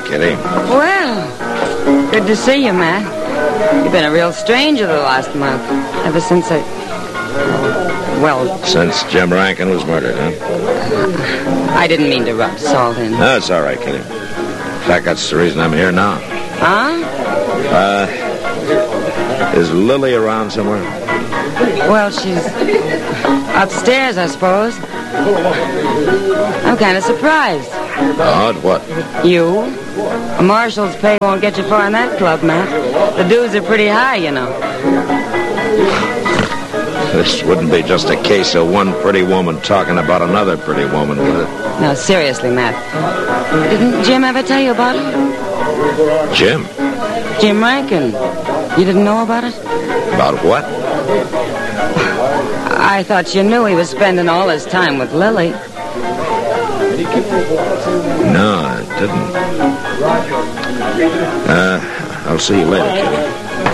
Kitty. Well, good to see you, Matt. You've been a real stranger the last month. Ever since Since Jim Rankin was murdered, huh? I didn't mean to rub salt in. No, it's all right, Kitty. In fact, that's the reason I'm here now. Huh? Is Lily around somewhere? Well, she's upstairs, I suppose. I'm kind of surprised. Oh, at what? You? A marshal's pay won't get you far in that club, Matt. The dues are pretty high, you know. This wouldn't be just a case of one pretty woman talking about another pretty woman, would it? No, seriously, Matt. Didn't Jim ever tell you about it? Jim? Jim Rankin. You didn't know about it? About what? I thought you knew he was spending all his time with Lily. No, I didn't. I'll see you later, Kitty.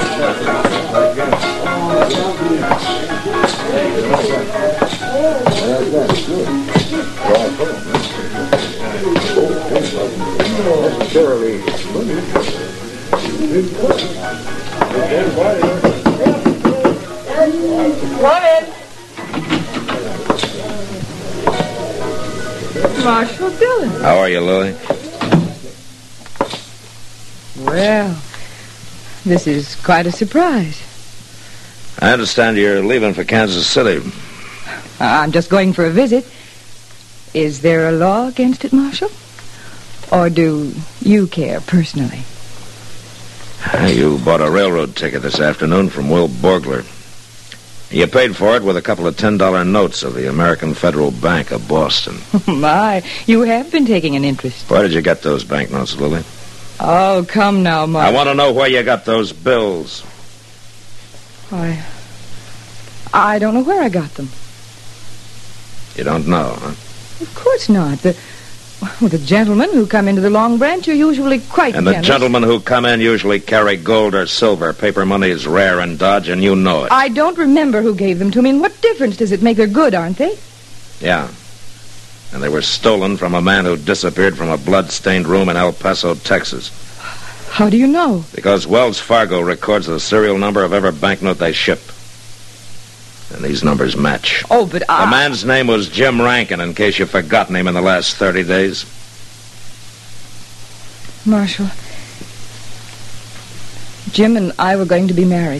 Come in. Marshal Dillon. How are you, Lily? Well, this is quite a surprise. I understand you're leaving for Kansas City. I'm just going for a visit. Is there a law against it, Marshal? Or do you care personally? You bought a railroad ticket this afternoon from Will Borgler. You paid for it with a couple of $10 notes of the American Federal Bank of Boston. My, you have been taking an interest. Where did you get those banknotes, Lily? Oh, come now, Marshal. I want to know where you got those bills. I don't know where I got them. You don't know, huh? Of course not. The gentlemen who come into the Long Branch are usually quite And the generous. gentlemen who come in usually carry gold or silver. Paper money is rare in Dodge, and you know it. I don't remember who gave them to me, and what difference does it make? They're good, aren't they? Yeah. And they were stolen from a man who disappeared from a blood-stained room in El Paso, Texas. How do you know? Because Wells Fargo records the serial number of every banknote they ship. And these numbers match. Oh, but The man's name was Jim Rankin, in case you've forgotten him in the last 30 days. Marshal, Jim and I were going to be married.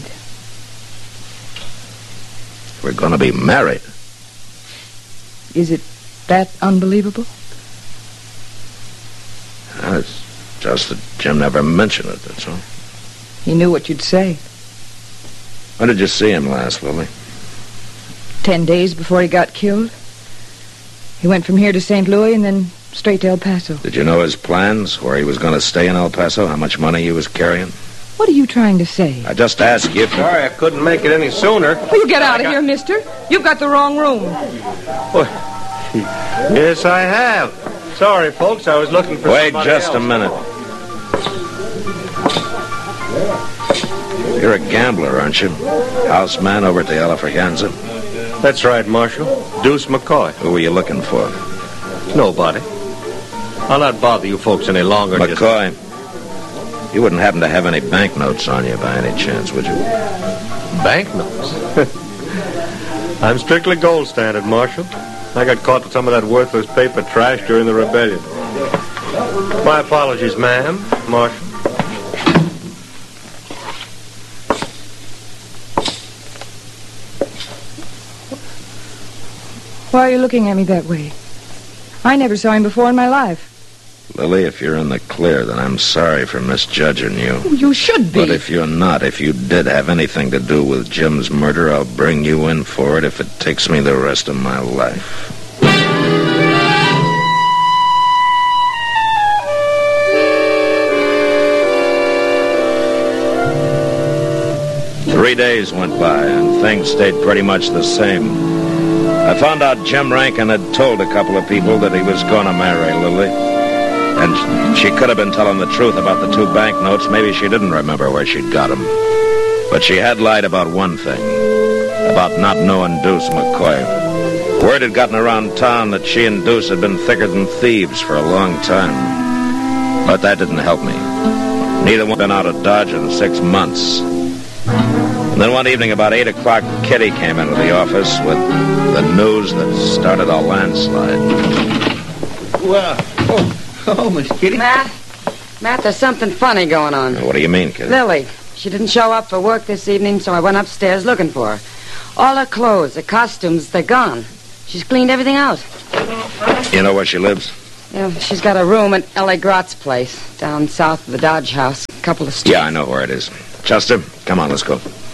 We're going to be married. Is it that unbelievable? It's just that Jim never mentioned it, that's all. He knew what you'd say. When did you see him last, Lily? 10 days before he got killed. He went from here to St. Louis and then straight to El Paso. Did you know his plans, where he was going to stay in El Paso, how much money he was carrying? What are you trying to say? I just asked you if... Sorry, I couldn't make it any sooner. Will you get out of here, mister? You've got the wrong room. Yes, I have. Sorry, folks, I was looking for Wait somebody just else. a minute. You're a gambler, aren't you? Houseman over at the Alafraganza. That's right, Marshal. Deuce McCoy. Who were you looking for? Nobody. I'll not bother you folks any longer. McCoy. You wouldn't happen to have any banknotes on you by any chance, would you? Banknotes? I'm strictly gold standard, Marshal. I got caught with some of that worthless paper trash during the rebellion. My apologies, ma'am, Marshal. Why are you looking at me that way? I never saw him before in my life. Lily, if you're in the clear, then I'm sorry for misjudging you. Oh, you should be. But if you're not, if you did have anything to do with Jim's murder, I'll bring you in for it if it takes me the rest of my life. Three days went by, and things stayed pretty much the same. I found out Jim Rankin had told a couple of people that he was going to marry Lily. And she could have been telling the truth about the 2 banknotes. Maybe she didn't remember where she'd got them. But she had lied about one thing, about not knowing Deuce McCoy. Word had gotten around town that she and Deuce had been thicker than thieves for a long time. But that didn't help me. Neither one had been out of Dodge in 6 months. And then one evening about 8 o'clock, Kitty came into the office with the news that started a landslide. Well, oh, Miss Kitty. Matt, there's something funny going on. What do you mean, Kitty? Lily, she didn't show up for work this evening, so I went upstairs looking for her. All her clothes, her costumes, they're gone. She's cleaned everything out. You know where she lives? Yeah, she's got a room at Ellie Grott's place, down south of the Dodge house, a couple of streets. Yeah, I know where it is. Chester, come on, let's go.